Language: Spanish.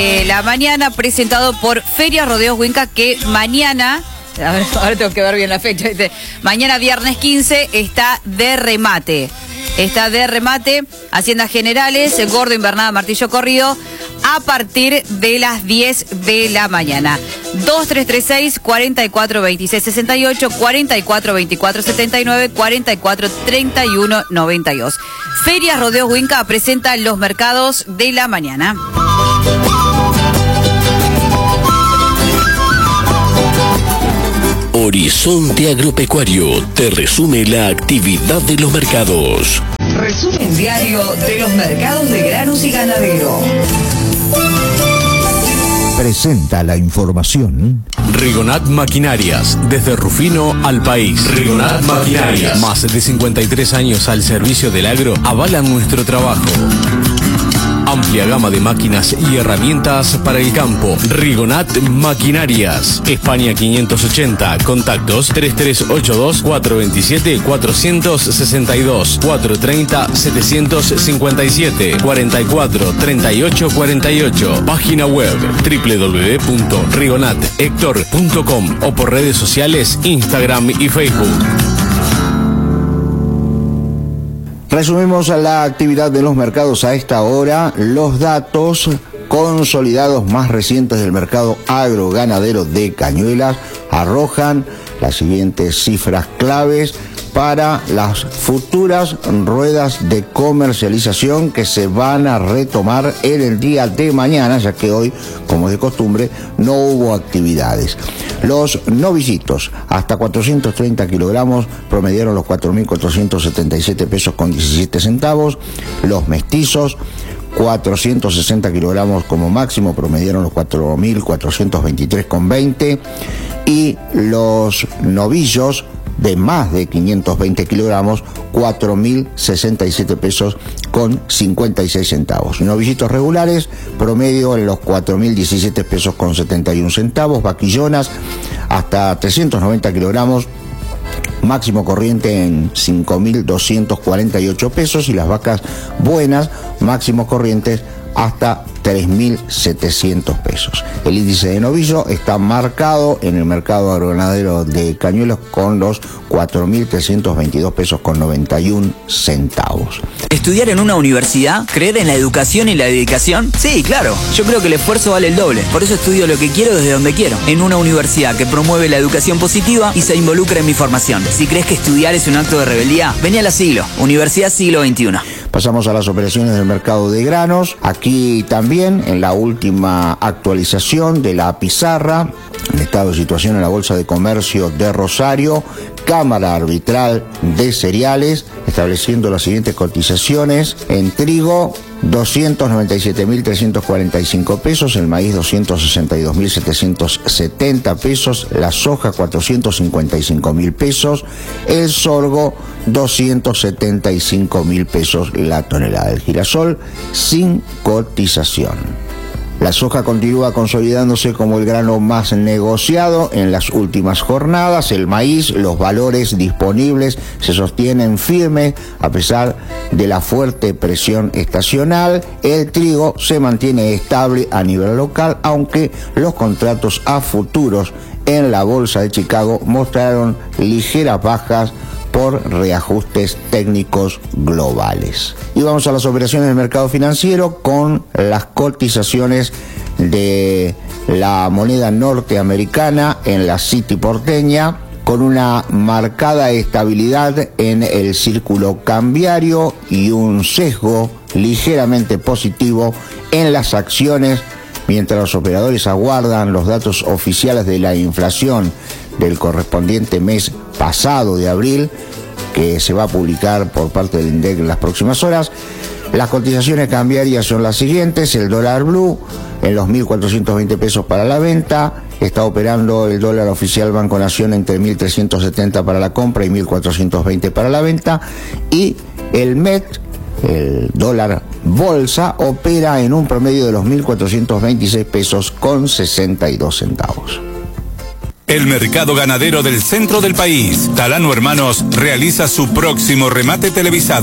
La mañana presentado por Ferias Rodeos Winca, que mañana, ahora tengo que ver bien la fecha, mañana viernes 15 está de remate. Está de remate, Haciendas Generales, Gordo Invernada, Martillo Corrido, a partir de las 10 de la mañana. 2336-442668, 442479, 443192. Ferias Rodeos Winca presenta los mercados de la mañana. Horizonte Agropecuario te resume la actividad de los mercados. Resumen diario de los mercados de granos y ganadero. Presenta la información. Rigonat Maquinarias, desde Rufino al país. Rigonat Maquinarias, más de 53 años al servicio del agro, avalan nuestro trabajo. Amplia gama de máquinas y herramientas para el campo. Rigonat Maquinarias, España 580, contactos 3382-427-462, 430-757, 44-3848, página web www.rigonathector.com o por redes sociales Instagram y Facebook. Resumimos la actividad de los mercados a esta hora. Los datos consolidados más recientes del mercado agroganadero de Cañuelas arrojan las siguientes cifras claves para las futuras ruedas de comercialización que se van a retomar en el día de mañana, ya que hoy, como es de costumbre, no hubo actividades. Los novicitos hasta 430 kilogramos promediaron los 4.477 pesos con 17 centavos. Los mestizos 460 kilogramos como máximo promediaron los 4.423 con 20. Y los novillos de más de 520 kilogramos, 4.067 pesos con 56 centavos. Novillitos regulares, promedio en los 4.017 pesos con 71 centavos. Vaquillonas, hasta 390 kilogramos, máximo corriente en 5.248 pesos. Y las vacas buenas, máximos corrientes hasta 3.700 pesos. El índice de novillo está marcado en el mercado agroganadero de Cañuelas con los 4.322 pesos con 91 centavos. ¿Estudiar en una universidad? ¿Creer en la educación y la dedicación? Sí, claro. Yo creo que el esfuerzo vale el doble. Por eso estudio lo que quiero desde donde quiero. En una universidad que promueve la educación positiva y se involucra en mi formación. Si crees que estudiar es un acto de rebeldía, vení a la Siglo, Universidad Siglo XXI. Pasamos a las operaciones del mercado de granos. Aquí también, en la última actualización de la pizarra, el estado de situación en la Bolsa de Comercio de Rosario, Cámara Arbitral de Cereales, estableciendo las siguientes cotizaciones. En trigo, 297.345 pesos, el maíz 262.770 pesos, la soja 455.000 pesos, el sorgo 275.000 pesos la tonelada, el girasol sin cotización. La soja continúa consolidándose como el grano más negociado en las últimas jornadas. El maíz, los valores disponibles se sostienen firmes a pesar de la fuerte presión estacional. El trigo se mantiene estable a nivel local, aunque los contratos a futuros en la Bolsa de Chicago mostraron ligeras bajas por reajustes técnicos globales. Y vamos a las operaciones del mercado financiero con las cotizaciones de la moneda norteamericana en la City porteña, con una marcada estabilidad en el círculo cambiario y un sesgo ligeramente positivo en las acciones, mientras los operadores aguardan los datos oficiales de la inflación del correspondiente mes pasado de abril, que se va a publicar por parte del INDEC en las próximas horas. Las cotizaciones cambiarias son las siguientes. El dólar blue en los 1.420 pesos para la venta. Está operando el dólar oficial Banco Nación entre 1.370 para la compra y 1.420 para la venta. Y el MET, el dólar bolsa, opera en un promedio de los 1.426 pesos con 62 centavos. El mercado ganadero del centro del país, Talano Hermanos, realiza su próximo remate televisado.